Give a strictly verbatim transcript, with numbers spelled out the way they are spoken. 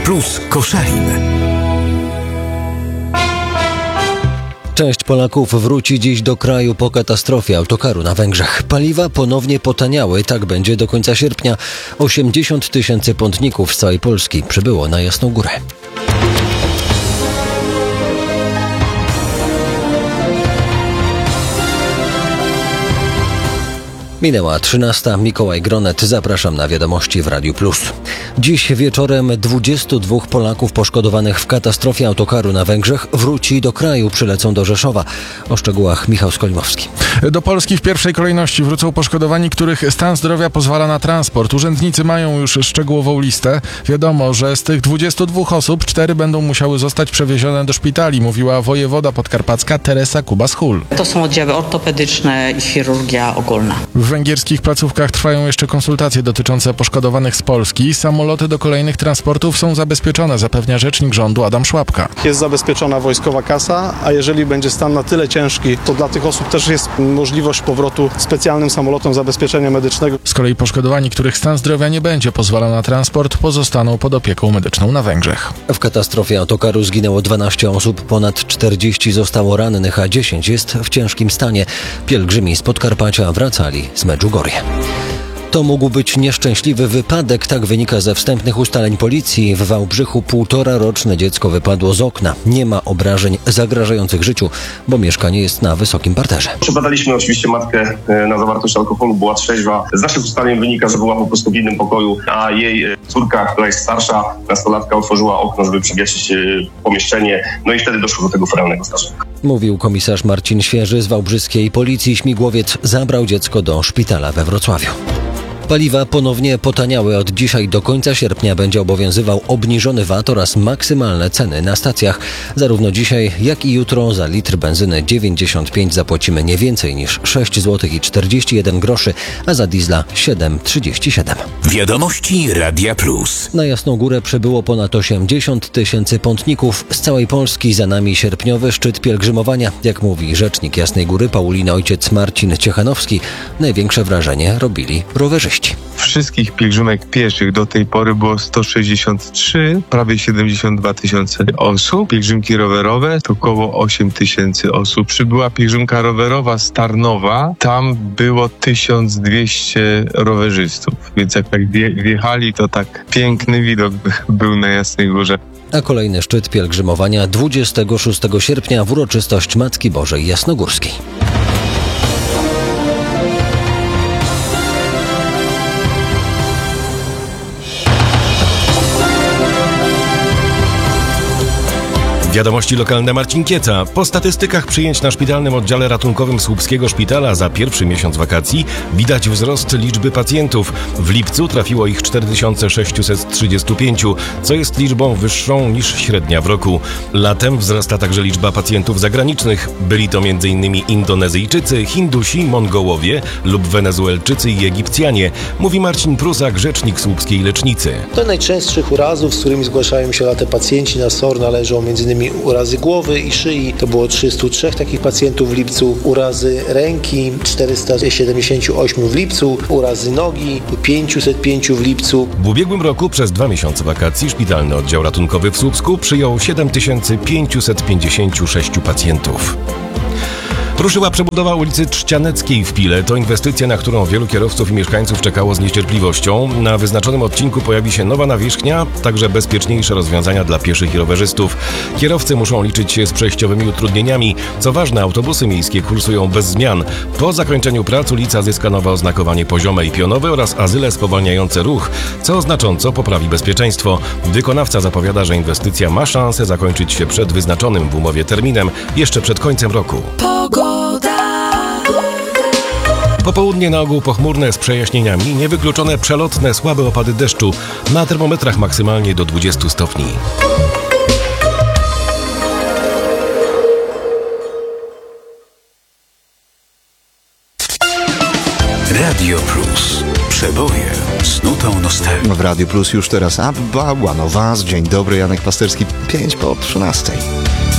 Plus Koszalin. Część Polaków wróci dziś do kraju po katastrofie autokaru na Węgrzech. Paliwa ponownie potaniały, tak będzie do końca sierpnia. osiemdziesiąt tysięcy pątników z całej Polski przybyło na Jasną Górę. Minęła trzynasta. Mikołaj Gronet. Zapraszam na wiadomości w Radiu Plus. Dziś wieczorem dwudziestu dwóch Polaków poszkodowanych w katastrofie autokaru na Węgrzech wróci do kraju. Przylecą do Rzeszowa. O szczegółach Michał Skolimowski. Do Polski w pierwszej kolejności wrócą poszkodowani, których stan zdrowia pozwala na transport. Urzędnicy mają już szczegółową listę. Wiadomo, że z tych dwudziestu dwóch osób cztery będą musiały zostać przewiezione do szpitali, mówiła wojewoda podkarpacka Teresa Kubas-Hul. To są oddziały ortopedyczne i chirurgia ogólna. W węgierskich placówkach trwają jeszcze konsultacje dotyczące poszkodowanych z Polski. Samoloty do kolejnych transportów są zabezpieczone, zapewnia rzecznik rządu Adam Szłapka. Jest zabezpieczona wojskowa kasa, a jeżeli będzie stan na tyle ciężki, to dla tych osób też jest możliwość powrotu specjalnym samolotem zabezpieczenia medycznego. Z kolei poszkodowani, których stan zdrowia nie będzie pozwalał na transport, pozostaną pod opieką medyczną na Węgrzech. W katastrofie autokaru zginęło dwanaście osób, ponad czterdzieści zostało rannych, a dziesięć jest w ciężkim stanie. Pielgrzymi z Podkarpacia wracali z Medjugorje. To mógł być nieszczęśliwy wypadek, tak wynika ze wstępnych ustaleń policji. W Wałbrzychu półtoraroczne dziecko wypadło z okna. Nie ma obrażeń zagrażających życiu, bo mieszkanie jest na wysokim parterze. Przebadaliśmy oczywiście matkę na zawartość alkoholu, była trzeźwa. Z naszych ustaleń wynika, że była po prostu w innym pokoju, a jej córka, która jest starsza, nastolatka, otworzyła okno, żeby przewietrzyć pomieszczenie, no i wtedy doszło do tego feralnego zdarzenia. Mówił komisarz Marcin Świeży z wałbrzyskiej policji. Śmigłowiec zabrał dziecko do szpitala we Wrocławiu. Paliwa ponownie potaniały. Od dzisiaj do końca sierpnia będzie obowiązywał obniżony V A T oraz maksymalne ceny na stacjach. Zarówno dzisiaj, jak i jutro za litr benzyny dziewięćdziesiąt pięć zapłacimy nie więcej niż sześć złotych i czterdzieści jeden groszy, a za diesla siedem trzydzieści siedem. Wiadomości Radia Plus. Na Jasną Górę przybyło ponad osiemdziesiąt tysięcy pątników z całej Polski. Za nami sierpniowy szczyt pielgrzymowania. Jak mówi rzecznik Jasnej Góry Pauliny ojciec Marcin Ciechanowski, największe wrażenie robili rowerzyści. Wszystkich pielgrzymek pieszych do tej pory było sto sześćdziesiąt trzy, prawie siedemdziesiąt dwa tysiące osób. Pielgrzymki rowerowe to około osiem tysięcy osób. Przybyła pielgrzymka rowerowa z Tarnowa, tam było tysiąc dwieście rowerzystów. Więc jak tak wjechali, to tak piękny widok był na Jasnej Górze. A kolejny szczyt pielgrzymowania dwudziestego szóstego sierpnia w uroczystość Matki Bożej Jasnogórskiej. Wiadomości lokalne. Marcin Kieca. Po statystykach przyjęć na szpitalnym oddziale ratunkowym Słupskiego Szpitala za pierwszy miesiąc wakacji widać wzrost liczby pacjentów. W lipcu trafiło ich cztery tysiące sześćset trzydzieści pięć, co jest liczbą wyższą niż średnia w roku. Latem wzrasta także liczba pacjentów zagranicznych. Byli to między innymi Indonezyjczycy, Hindusi, Mongołowie lub Wenezuelczycy i Egipcjanie, mówi Marcin Prusak, rzecznik słupskiej lecznicy. Do najczęstszych urazów, z którymi zgłaszają się latem pacjenci na S O R, należą między innymi urazy głowy i szyi. To było trzysta trzy takich pacjentów w lipcu. Urazy ręki czterysta siedemdziesiąt osiem w lipcu. Urazy nogi pięćset pięć w lipcu. W ubiegłym roku przez dwa miesiące wakacji szpitalny oddział ratunkowy w Słupsku przyjął siedem tysięcy pięćset pięćdziesiąt sześć pacjentów. Ruszyła przebudowa ulicy Trzcianeckiej w Pile. To inwestycja, na którą wielu kierowców i mieszkańców czekało z niecierpliwością. Na wyznaczonym odcinku pojawi się nowa nawierzchnia, także bezpieczniejsze rozwiązania dla pieszych i rowerzystów. Kierowcy muszą liczyć się z przejściowymi utrudnieniami. Co ważne, autobusy miejskie kursują bez zmian. Po zakończeniu prac ulica zyska nowe oznakowanie poziome i pionowe oraz azyle spowalniające ruch, co znacząco poprawi bezpieczeństwo. Wykonawca zapowiada, że inwestycja ma szansę zakończyć się przed wyznaczonym w umowie terminem, jeszcze przed końcem roku. Popołudnie na ogół pochmurne z przejaśnieniami, niewykluczone przelotne, słabe opady deszczu, na termometrach maksymalnie do dwudziestu stopni. Radio Plus. Przeboje z nutą nostalgii. W Radio Plus już teraz Abba, One of Us. Dzień dobry, Janek Pasterski, pięć po trzynastej.